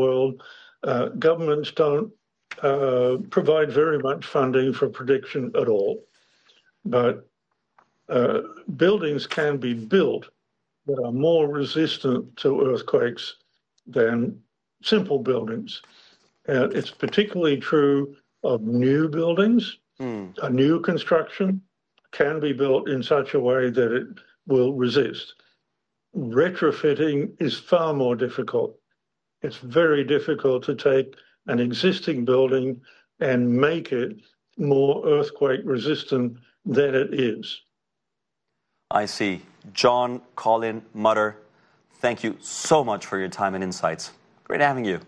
world, governments don't provide very much funding for prediction at all. But buildings can be built that are more resistant to earthquakes than simple buildings. And it's particularly true of new buildings. A new construction can be built in such a way that it will resist. Retrofitting is far more difficult. It's very difficult to take an existing building and make it more earthquake resistant than it is. I see. John Colin Mutter, thank you so much for your time and insights. Great having you.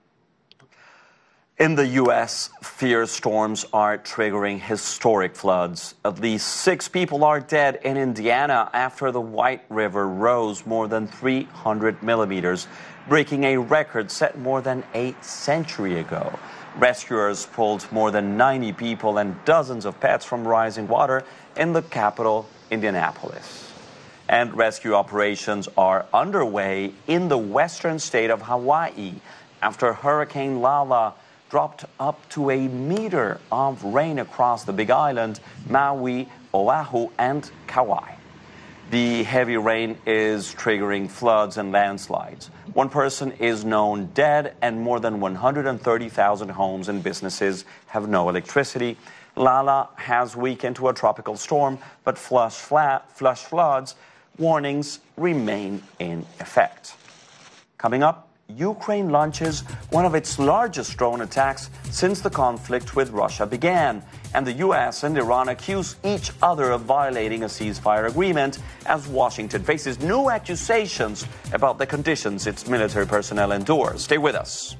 In the U.S., fierce storms are triggering historic floods. At least 6 people are dead in Indiana after the White River rose more than 300 millimeters, breaking a record set more than a century ago. Rescuers pulled more than 90 people and dozens of pets from rising water in the capital, Indianapolis. And rescue operations are underway in the western state of Hawaii after Hurricane Lala dropped up to a meter of rain across the Big Island, Maui, Oahu, and Kauai. The heavy rain is triggering floods and landslides. 1 person is known dead, and more than 130,000 homes and businesses have no electricity. Lala has weakened to a tropical storm, but flash floods warnings remain in effect. Coming up, Ukraine launches one of its largest drone attacks since the conflict with Russia began, and the U.S. and Iran accuse each other of violating a ceasefire agreement as Washington faces new accusations about the conditions its military personnel endure. Stay with us.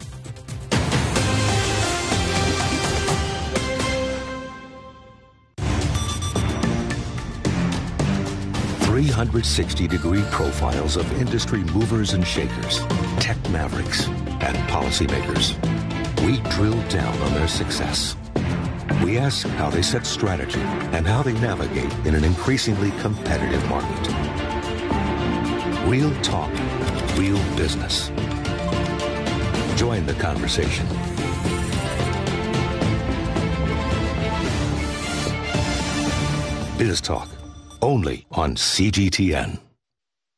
.360-degree profiles of industry movers and shakers, tech mavericks, and policymakers. We drill down on their success. We ask how they set strategy and how they navigate in an increasingly competitive market. Real talk, real business. Join the conversation. Biz Talk, only on CGTN.